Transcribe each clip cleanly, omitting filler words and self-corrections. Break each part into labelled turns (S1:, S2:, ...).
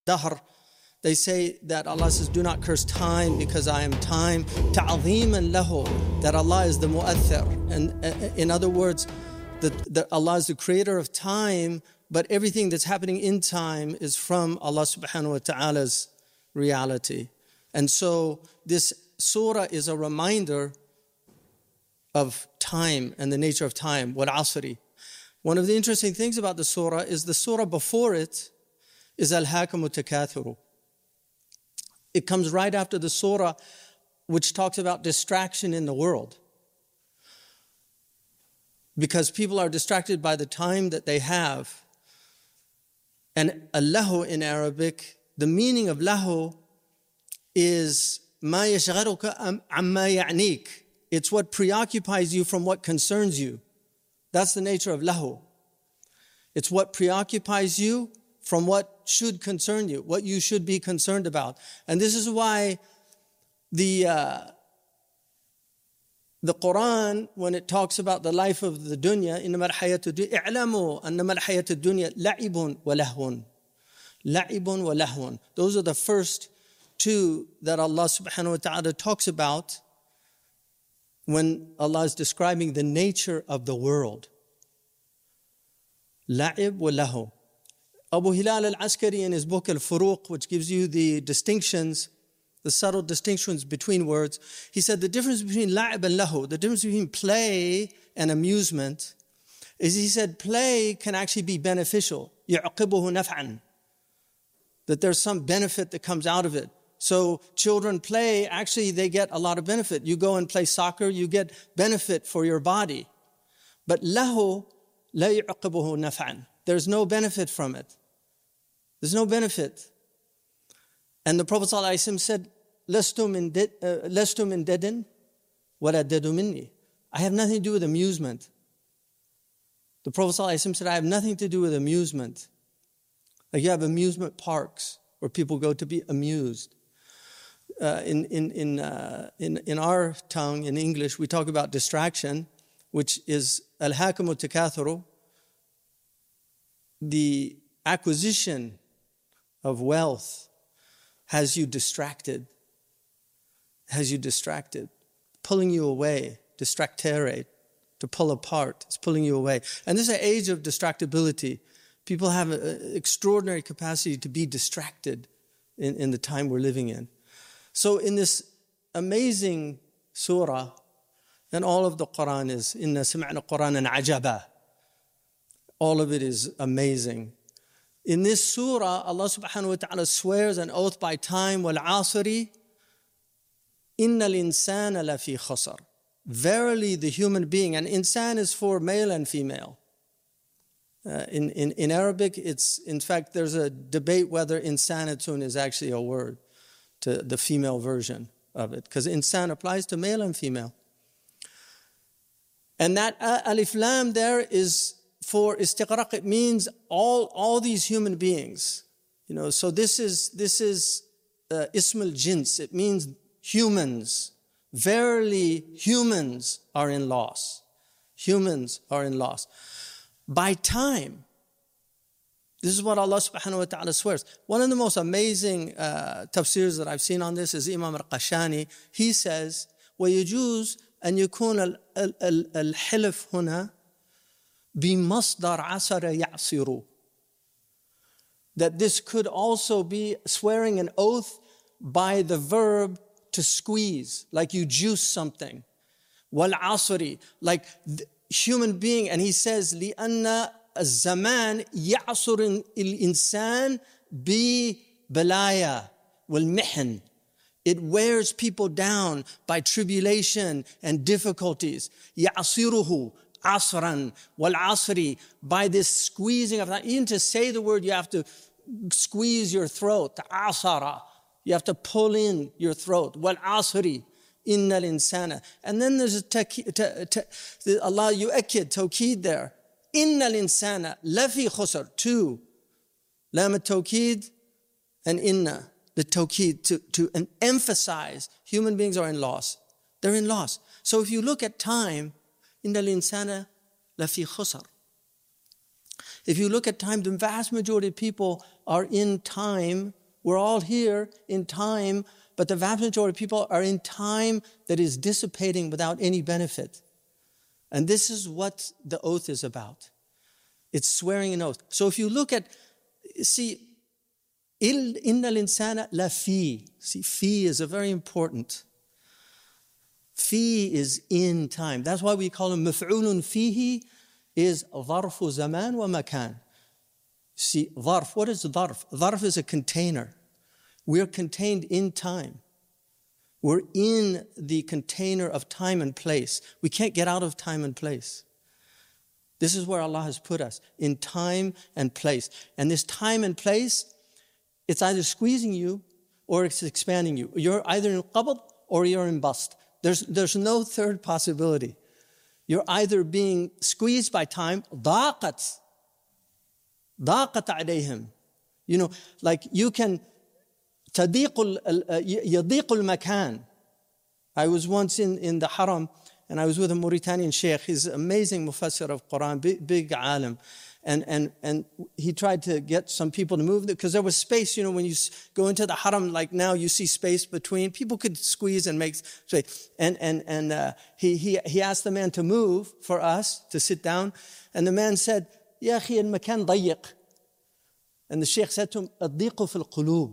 S1: dahr. They say that Allah says, do not curse time because I am time. Ta'zeeman lahu, that Allah is the mu'athir. And in other words, that Allah is the creator of time, but everything that's happening in time is from Allah subhanahu wa ta'ala's reality. And so this surah is a reminder of time and the nature of time, wal asri. One of the interesting things about the surah is the surah before it is Alhaakumu Takathiru. It comes right after the surah which talks about distraction in the world. Because people are distracted by the time that they have. And allahu in Arabic, the meaning of lahu is ma yashghaluka amma ya'nik. It's what preoccupies you from what concerns you. That's the nature of lahu. It's what preoccupies you from what should concern you, what you should be concerned about. And this is why the Quran, when it talks about the life of the dunya, إِنَّمَا الْحَيَاةُ الدُّنْيَا إِعْلَمُوا أَنَّمَا الْحَيَاةُ الدُّنْيَا لَعِبٌ وَلَهْوٌ لَعِبٌ وَلَهْوٌ. Those are the first two that Allah subhanahu wa ta'ala talks about when Allah is describing the nature of the world. لَعِبٌ وَلَهْوٌ. Abu Hilal al-Askari in his book Al-Furuq, which gives you the distinctions, the subtle distinctions between words, he said the difference between la'ib and lahu, the difference between play and amusement, is he said play can actually be beneficial. يَعْقِبُهُ نَفْعًا. That there's some benefit that comes out of it. So children play, actually they get a lot of benefit. You go and play soccer, you get benefit for your body. But lahu لَا يَعْقِبُهُ نَفْعًا. There's no benefit from it. There's no benefit. And the Prophet ﷺ said, لَسْتُ مِنْ دَدٍ وَلَا دَدُ مِنِّي. I have nothing to do with amusement. The Prophet ﷺ said, I have nothing to do with amusement. Like you have amusement parks where people go to be amused. In our tongue, in English, we talk about distraction, which is al-hakamu takathuru, the acquisition of wealth has you distracted, pulling you away, distractere, to pull apart, it's pulling you away. And this is an age of distractibility. People have an extraordinary capacity to be distracted in the time we're living in. So in this amazing surah, and all of the Quran is, إِنَّا سَمِعْنَا قُرْآنًا عَجَبًا. All of it is amazing. In this surah, Allah subhanahu wa ta'ala swears an oath by time, وَالْعَاصِرِ إِنَّ الْإِنسَانَ لَفِي خَسَرٍ. Verily the human being, and insan is for male and female. In Arabic, it's, in fact, there's a debate whether insanatun is actually a word to the female version of it, because insan applies to male and female. And that alif lam there is for istiqraq. It means all these human beings. So this is ismul jins. It means humans. Verily, humans are in loss. Humans are in loss. By time. This is what Allah subhanahu wa ta'ala swears. One of the most amazing tafsirs that I've seen on this is Imam al-Qashani. He says, وَيَجُوزُ أَن يَكُونَ الْحِلْف هُنَا بِمَصْدَرْ عَصَرَ يَعْصِرُ. That this could also be swearing an oath by the verb to squeeze, like you juice something. وَالْعَصْرِ, like human being. And he says, لِأَنَّ الزَّمَانِ يَعْصُرُ الْإِنسَانِ بِبَلَايَا وَالْمِحَنِ. It wears people down by tribulation and difficulties. يَعْصِرُهُ عَصْرًا وَالْعَصْرِ. By this squeezing of that, even to say the word, you have to squeeze your throat. عَصَرَ. You have to pull in your throat. وَالْعَصْرِ إِنَّ الْإِنسَانَ. And then there's Allah yu'akkid, tawkeed there. إِنَّ الْإِنسَانَ لَفِي خُسْرٍ. Two. Lam al-tawkeed and inna. The tawkeed, to emphasize human beings are in loss. They're in loss. So if you look at time, إِنَّ الْإِنسَانَ لَفِي خُسْرٍ. If you look at time, the vast majority of people are in time. We're all here in time, but the vast majority of people are in time that is dissipating without any benefit. And this is what the oath is about. It's swearing an oath. So if you look at, see, inna l'insana la fi. See, fi is a very important. Fi is in time. That's why we call him maf'ulun fihi, is dharfu zaman wa makan. See, dharf, what is dharf? Dharf is a container. We're contained in time. We're in the container of time and place. We can't get out of time and place. This is where Allah has put us, in time and place. And this time and place, it's either squeezing you or it's expanding you. You're either in qabd or you're in bast. There's no third possibility. You're either being squeezed by time, ضاقت عليهم. You know, like you can, يضيق المكان. I was once in the Haram, and I was with a Mauritanian sheikh. He's an amazing mufassir of Quran, big alim. And he tried to get some people to move, because there was space, you know, when you go into the Haram, like now you see space between. People could squeeze and make space. And he asked the man to move for us, to sit down. And the man said, يا أخي المكان ضيق. And the sheikh said to him, الضيق في القلوب.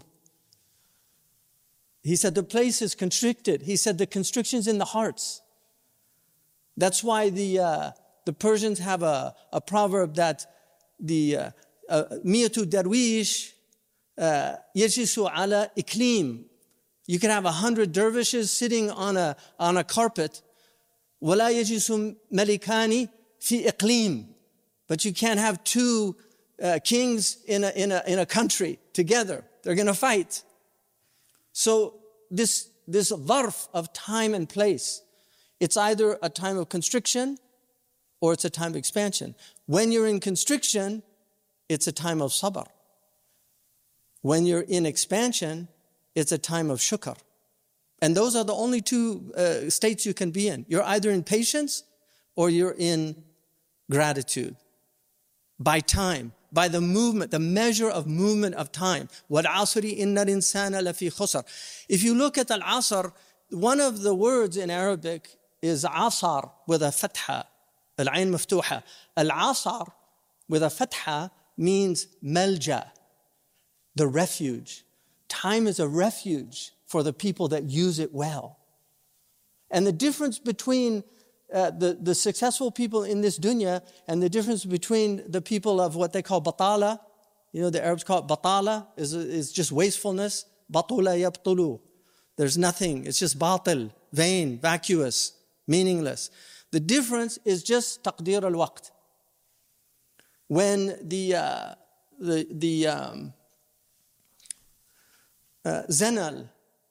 S1: He said, the place is constricted. He said, the constriction's in the hearts. That's why the Persians have a proverb that the miyatu darwish yajlisu ala iklim. You can have 100 dervishes sitting on a carpet. Wala yajlisu malikani fi iqlim. But you can't have two kings in a country together. They're going to fight. So this dharf of time and place, it's either a time of constriction or it's a time of expansion. When you're in constriction, it's a time of sabr. When you're in expansion, it's a time of shukr. And those are the only two states you can be in. You're either in patience or you're in gratitude. By time, by the movement, the measure of movement of time. وَالْعَصْرِ إِنَّ الْإِنسَانَ لَفِي خُسْرٍ. If you look at al-asr, one of the words in Arabic is asar with a fatha, al-ayn maftuha. Al-asr with a fatha means malja, the refuge. Time is a refuge for the people that use it well. And the difference between the successful people in this dunya and the difference between the people of what they call batala, you know, the Arabs call it batala, is just wastefulness. Batula yabtulu. There's nothing. It's just batil, vain, vacuous, meaningless. The difference is just taqdir al-waqt. When Zainal,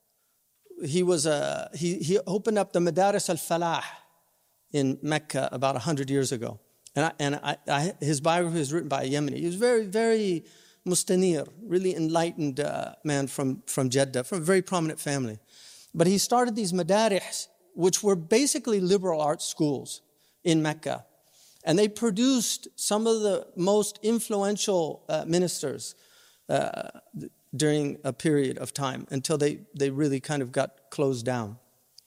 S1: he opened up the Madaris al-Falah in Mecca about 100 years ago. And his biography is written by a Yemeni. He was very, very mustanir, really enlightened man from Jeddah, from a very prominent family. But he started these madaris, which were basically liberal arts schools in Mecca. And they produced some of the most influential ministers during a period of time until they really kind of got closed down.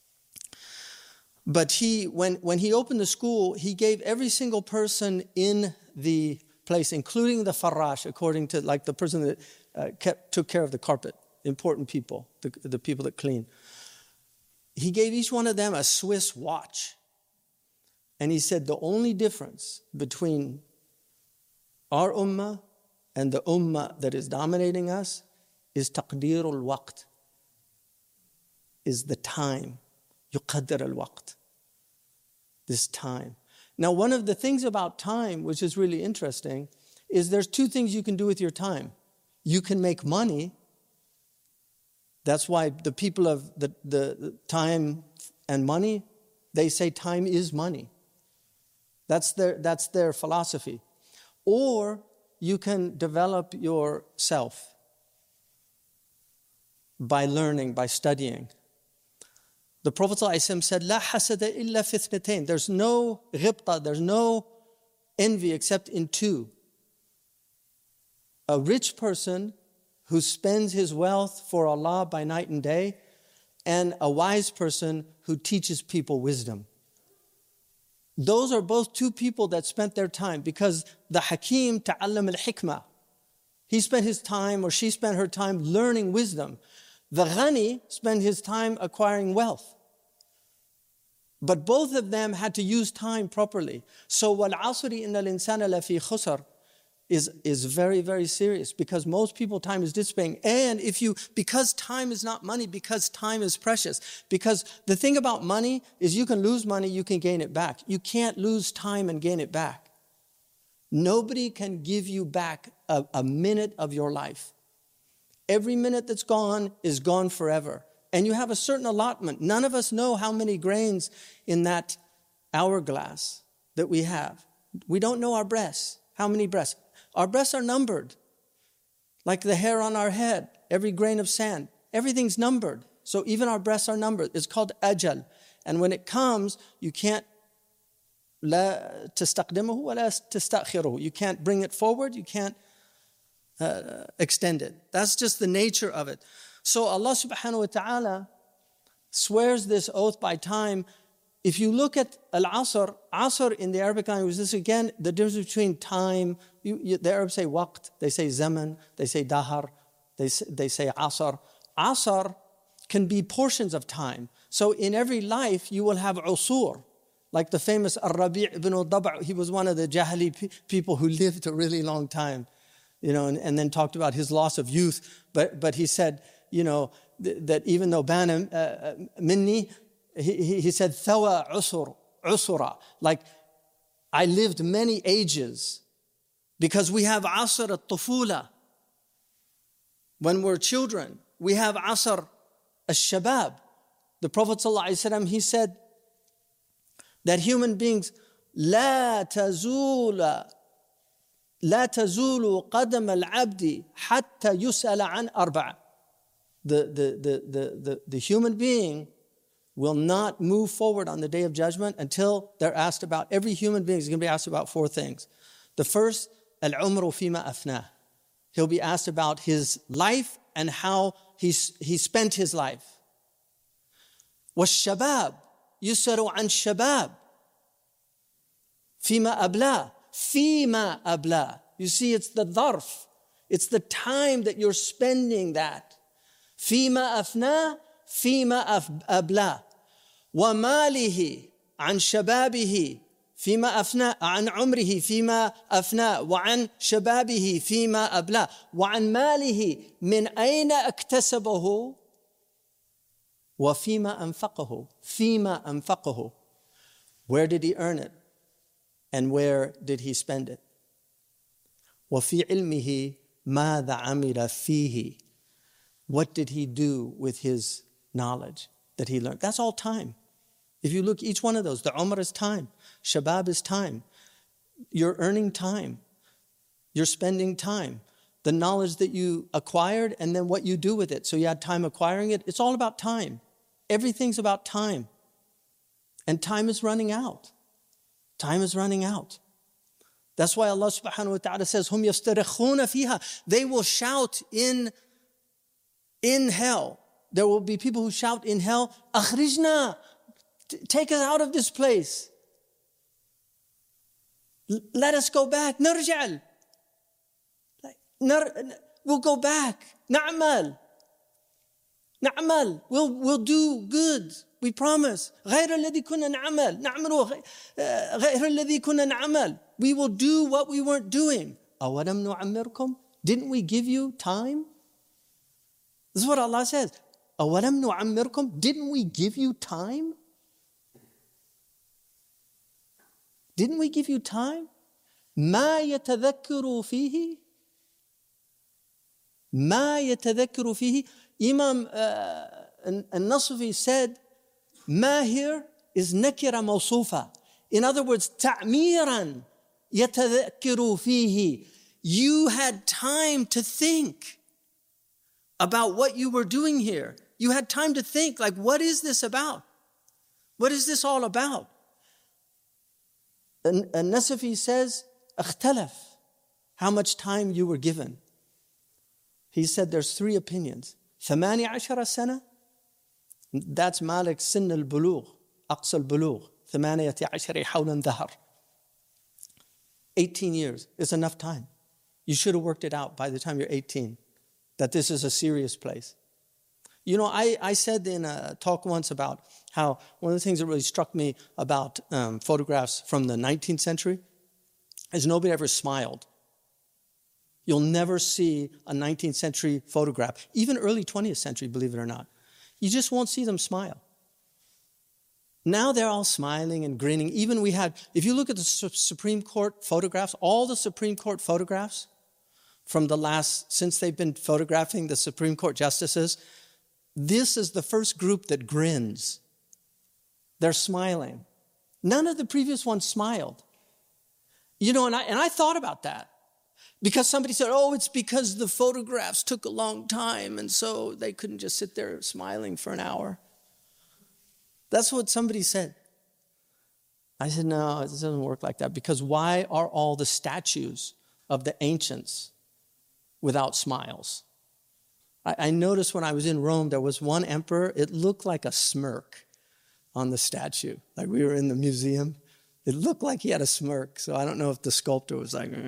S1: But when he opened the school, he gave every single person in the place, including the farrash, according to like the person that took care of the carpet, important people, the people that clean. He gave each one of them a Swiss watch. And he said the only difference between our ummah and the ummah that is dominating us is taqdeerul waqt, is the time. Yuqaddar al-waqt. This time. Now, one of the things about time, which is really interesting, is there's two things you can do with your time. You can make money. That's why the people of the time and money, they say time is money. That's their philosophy. Or you can develop yourself by learning, by studying. The Prophet ﷺ said, "La hasada illa fi ithnatain." There's no ghibta, there's no envy except in two. a rich person who spends his wealth for Allah by night and day, and a wise person who teaches people wisdom. Those are both two people that spent their time, because the Hakim ta'allam al-hikmah. He spent his time, or she spent her time learning wisdom. The Ghani spent his time acquiring wealth. But both of them had to use time properly. So وَالْعَصْرِ إِنَّ الْإِنسَانَ لَفِي خُسْرٍ is very, very serious, because most people time is dissipating. And because time is not money, because time is precious. Because the thing about money is you can lose money, you can gain it back. You can't lose time and gain it back. Nobody can give you back a minute of your life. Every minute that's gone is gone forever. And you have a certain allotment. None of us know how many grains in that hourglass that we have. We don't know our breasts. How many breasts? Our breasts are numbered, like the hair on our head, every grain of sand. Everything's numbered. So even our breasts are numbered. It's called ajal. And when it comes, you can't لا تستقدمه ولا تستأخره. You can't bring it forward, you can't extend it. That's just the nature of it. So Allah subhanahu wa ta'ala swears this oath by time. If you look at al-asr, asr in the Arabic language, this again, the difference between time, the Arabs say waqt, they say zaman, they say dahar, they say asr. Asr can be portions of time. So in every life, you will have usur. Like the famous Ar-Rabi' ibn al-Dab', he was one of the Jahili people who lived a really long time, and then talked about his loss of youth. But he said, that even though bana minni, he said, thawa usura, like I lived many ages, because we have asr al-tufula. When we're children, we have asr al-shabab. The Prophet ﷺ, he said that human beings, لا تزول قدم العبد حتى يسأل عن أربعة. The human being will not move forward on the day of judgment until they're asked about, every human being is going to be asked about four things. The first, العمر فيما أفناه. He'll be asked about his life and how he spent his life. والشباب يسأل عن شباب فيما أبلاه. فيما أبلاه. You see, it's the dharf. It's the time that you're spending that. فيما أفناه فيما أبلاه. وماله عن شبابه فيما أفناه. عن عمره فيما أفناه. وعن شبابه فيما أبلاه. وعن ماله من أين اكتسبه وفيما أنفقه. فيما أنفقه. Where did he earn it? And where did he spend it? وفي علمه ماذا عمل فيه. What did he do with his knowledge that he learned? That's all time. If you look, each one of those, the Umr is time, Shabab is time. You're earning time. You're spending time. The knowledge that you acquired and then what you do with it. So you had time acquiring it. It's all about time. Everything's about time. And time is running out. Time is running out. That's why Allah subhanahu wa ta'ala says, هُمْ يَفْتَرِخُونَ فِيهَا. They will shout in hell. There will be people who shout in hell, أخرجنا, take us out of this place. Let us go back. نرجع. We'll go back. نعمل. We'll do good. We promise. غير الذي كنا نعمل. غير الذي كنا نعمل. We will do what we weren't doing. أولم نعمركم? Didn't we give you time? This is what Allah says. أولم نعمركم? Didn't we give you time? Didn't we give you time? ما يتذكر فيه. ما يتذكر فيه. Imam al-Nasfi said, ما here is nakira mawsufa. In other words, ta'miran yatadhakkiru fihi. You had time to think about what you were doing here. You had time to think, like, what is this about? What is this all about? And Nasafi says, اختلف, how much time you were given. He said there's 3 opinions. 18 سنة, that's Malik سن البلوغ, أقصى البلوغ. 18 حولا ظهر. 18 years is enough time. You should have worked it out by the time you're 18, that this is a serious place. You know, I said in a talk once about how one of the things that really struck me about photographs from the 19th century is nobody ever smiled. You'll never see a 19th century photograph, even early 20th century, believe it or not. You just won't see them smile. Now they're all smiling and grinning. Even we had, if you look at the Supreme Court photographs, all the Supreme Court photographs from the last, since they've been photographing the Supreme Court justices, this is the first group that grins. They're smiling. None of the previous ones smiled. You know, and I thought about that. Because somebody said, oh, it's because the photographs took a long time and so they couldn't just sit there smiling for an hour. That's what somebody said. I said, no, it doesn't work like that. Because why are all the statues of the ancients without smiles? I noticed when I was in Rome, there was one emperor, it looked like a smirk on the statue. Like we were in the museum. It looked like he had a smirk. So I don't know if the sculptor was like,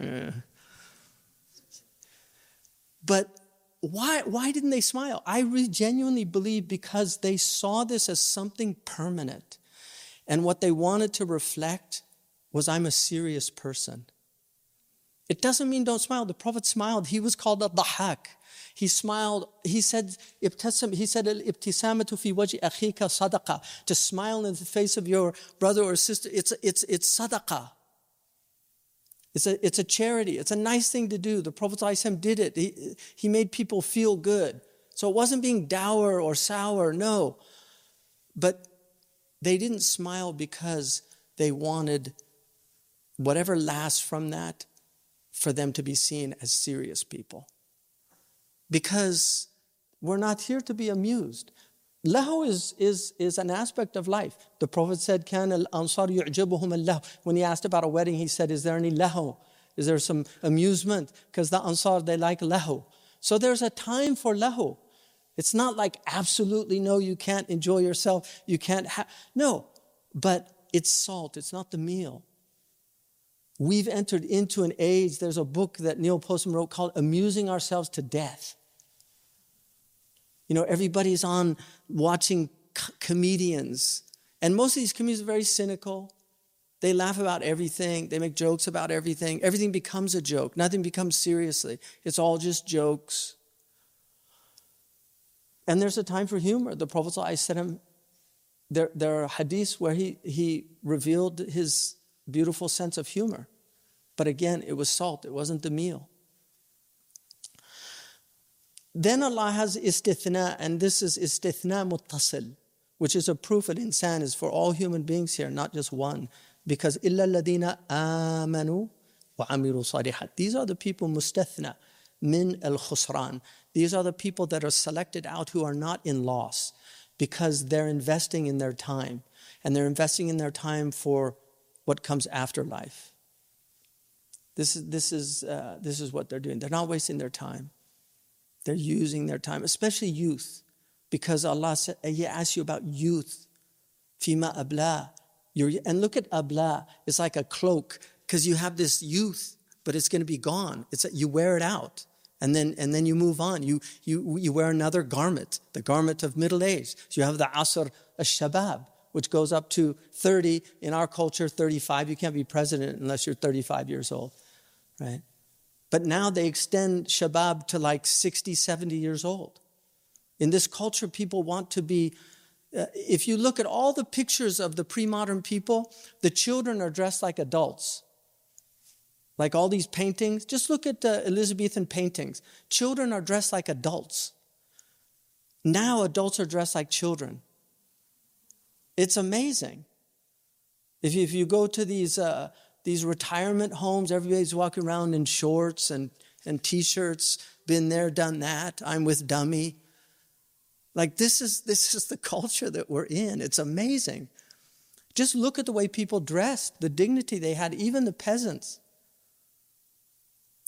S1: But why didn't they smile? I really genuinely believe because they saw this as something permanent. And what they wanted to reflect was, I'm a serious person. It doesn't mean don't smile. The Prophet smiled. He was called a dhahak. He smiled. He said, "Ibtisamatu fi wajhi akhika sadaqa." To smile in the face of your brother or sister, it's sadaqah. It's a charity. It's a nice thing to do. The Prophet ﷺ did it. He made people feel good. So it wasn't being dour or sour, no. But they didn't smile because they wanted whatever lasts from that for them to be seen as serious people. Because we're not here to be amused. Lahu is an aspect of life. The Prophet said, "Kan al-ansar yu'jibuhum al-lahu." When he asked about a wedding, he said, is there any lahu? Is there some amusement? Because the Ansar, they like lahu. So there's a time for lahu. It's not like absolutely no, you can't enjoy yourself. You can't no, but it's salt. It's not the meal. We've entered into an age, there's a book that Neil Postman wrote called Amusing Ourselves to Death. You know, everybody's on watching comedians. And most of these comedians are very cynical. They laugh about everything. They make jokes about everything. Everything becomes a joke. Nothing becomes seriously. It's all just jokes. And there's a time for humor. The Prophet ﷺ, there are hadiths where he revealed his beautiful sense of humor. But again, it was salt. It wasn't the meal. Then Allah has istithna, and this is istithna muttasil, which is a proof that insan is for all human beings here, not just one. Because illa alladhina amanu wa amilu salihat. These are the people mustathna min al-khusran. These are the people that are selected out who are not in loss because they're investing in their time. And they're investing in their time for what comes after life. This is what they're doing. They're not wasting their time. They're using their time, especially youth, because Allah said, He asks you about youth. Fima abla. And look at abla. It's like a cloak, because you have this youth, but it's going to be gone. You wear it out, and then you move on. You wear another garment, the garment of middle age. So you have the asr al-shabab, which goes up to 30. In our culture, 35. You can't be president unless you're 35 years old, right? But now they extend shabab to like 60, 70 years old. In this culture, people want to be, if you look at all the pictures of the pre-modern people, the children are dressed like adults. Like all these paintings, just look at Elizabethan paintings. Children are dressed like adults. Now adults are dressed like children. It's amazing. If you go to these retirement homes, everybody's walking around in shorts and T-shirts, been there, done that, I'm with dummy. Like this is the culture that we're in. It's amazing. Just look at the way people dressed, the dignity they had, even the peasants.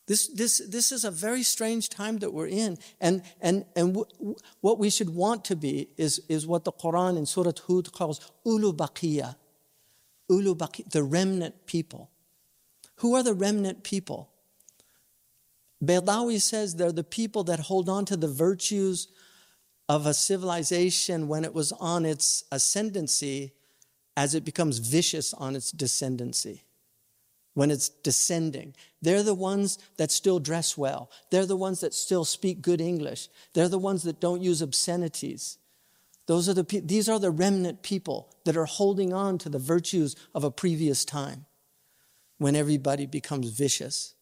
S1: This is a very strange time that we're in. And what we should want to be is what the Quran in Surah Hud calls ulu baqiyya. Ulu baqiyya, the remnant people. Who are the remnant people? Baydawi says they're the people that hold on to the virtues of a civilization when it was on its ascendancy as it becomes vicious on its descendancy. When it's descending. They're the ones that still dress well. They're the ones that still speak good English. They're the ones that don't use obscenities. These are the remnant people that are holding on to the virtues of a previous time when everybody becomes vicious.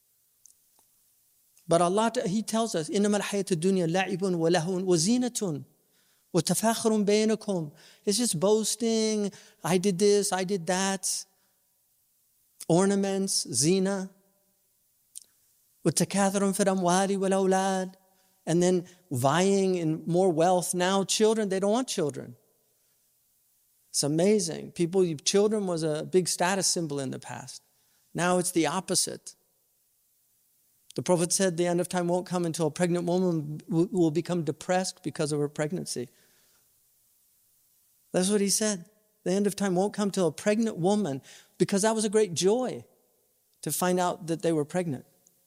S1: But Allah, He tells us, إِنَّمَا الْحَيَاةُ الدُّنْيَا لَعِبٌ وَلَهْوٌ وَزِينَةٌ وَتَفَاخُرٌ بَيْنَكُمْ. It's just boasting, I did this, I did that. Ornaments, zina. وَتَكَاثُرٌ فِي الْأَمْوَالِ وَالْأَوْلَادِ. And then vying in more wealth. Now children, they don't want children. It's amazing. Children was a big status symbol in the past. Now it's the opposite. The Prophet said the end of time won't come until a pregnant woman will become depressed because of her pregnancy. That's what he said. The end of time won't come till a pregnant woman, because that was a great joy to find out that they were pregnant.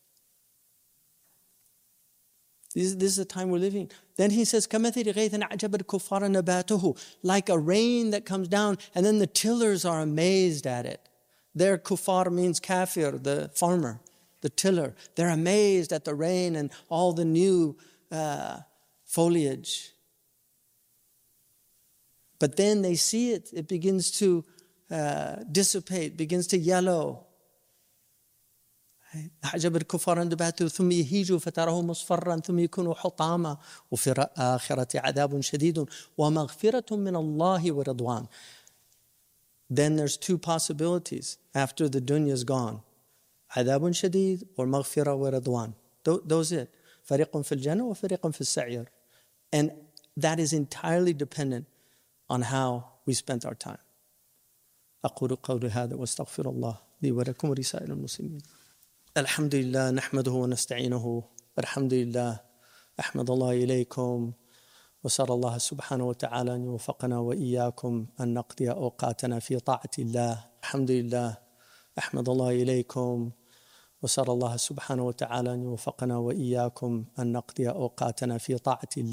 S1: This is the time we're living. Then he says, كَمَثِلِ غَيْثٍ أَعْجَبَ الْكُفَّارَ نَبَاتُهُ. Like a rain that comes down and then the tillers are amazed at it. There, kuffar means kafir, the farmer, the tiller. They're amazed at the rain and all the new foliage. But then they see it begins to dissipate, begins to yellow. أعجب الكفار نباته ثم يهيج فتراه مصفرا ثم يكون حطاما وفي الآخرة عذاب شديد ومغفرة من الله ورضوان. Then there's two possibilities after the dunya is gone. عذاب شديد or مغفرة ورضوان. Those it. فريق في الجنة وفريق في السعير. And that is entirely dependent on how we spent our time. أقول قولي هذا واستغفر الله لي ولكم ولسائر المسلمين. الحمد لله نحمده ونستعينه. الحمد لله أحمد الله إليكم وسأل الله سبحانه وتعالى أن يوفقنا وإياكم أن نقضي أوقاتنا في طاعة الله. الحمد لله أحمد الله إليكم وسأل الله سبحانه وتعالى أن يوفقنا وإياكم أن نقضي أوقاتنا في طاعة الله.